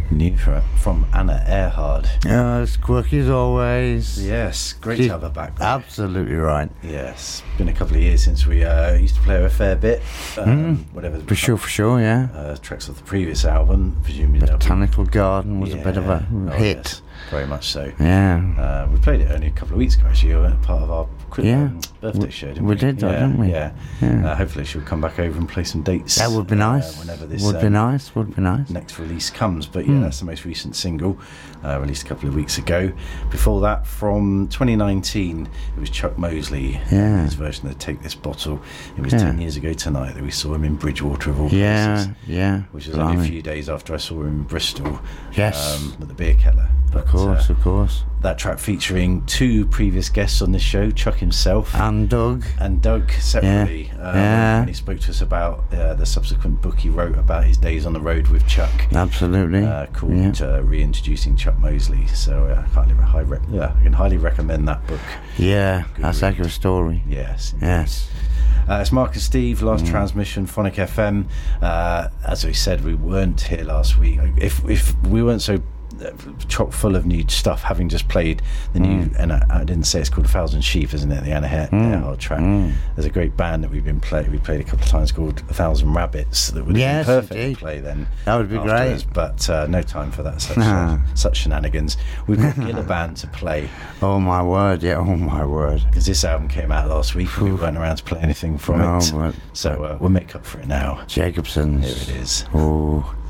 New from Anna Earhard. As quick as always. Yes, great to have her back. Absolutely right. Yes, been a couple of years since we used to play her a fair bit. Whatever. For sure, yeah. Tracks of the previous album, presumably. Botanical Garden was a bit of a hit. Yes, very much so. Yeah. We played it only a couple of weeks ago, actually, part of our birthday show, didn't we? We did, didn't we? Yeah. Hopefully she'll come back over and play some dates. That would be nice. Whenever this would be nice. next release comes. But that's the most recent single, released a couple of weeks ago. Before that, from 2019, it was Chuck Mosley, his version of Take This Bottle. It was 10 years ago tonight that we saw him in Bridgewater of all places. Which was only a few days after I saw him in Bristol. Yes. At the Beer Keller. Of course. That track featuring two previous guests on this show, Chuck himself and Doug separately, when he spoke to us about the subsequent book he wrote about his days on the road with Chuck. Absolutely. Called Reintroducing Chuck Mosley. So I can highly recommend that book. Yeah, that's like a story. Yes. It's Mark and Steve, last transmission, Phonic FM. As we said, we weren't here last week. If we weren't so chock full of new stuff, having just played the new, and I didn't say it's called 1,000 Sheep, isn't it? The Anna Earhart track. There's a great band that we played a couple of times called 1,000 Rabbits that would be perfect to play then. That would be great. But no time for that such shenanigans. We've got Gilla Band to play. Oh my word, Because this album came out last week and we weren't around to play anything from it. So we'll make up for it now. Jacobson's. Here it is. Oh.